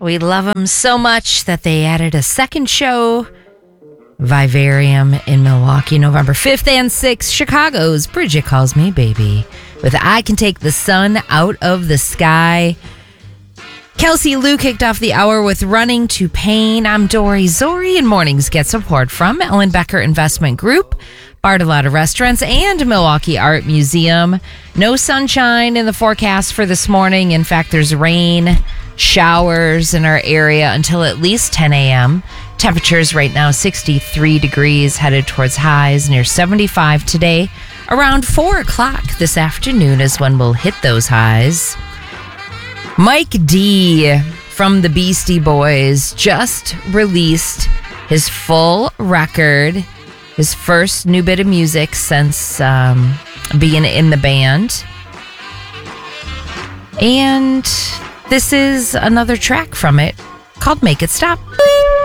We love them so much that they added a second show, Vivarium in Milwaukee, November 5th and 6th. Chicago's Bridget Calls Me Baby with I Can Take the Sun Out of the Sky. Kelsey Lou kicked off the hour with Running to Pain. I'm Dory Zori, and mornings get support from Ellen Becker Investment Group, Bartolotta Restaurants, and Milwaukee Art Museum. No sunshine in the forecast for this morning. In fact, there's rain, showers in our area until at least 10 a.m. Temperatures right now 63 degrees, headed towards highs near 75 today. Around 4 o'clock this afternoon is when we'll hit those highs. Mike D from the Beastie Boys just released his full record, his first new bit of music since being in the band. And this is another track from it called Make It Stop.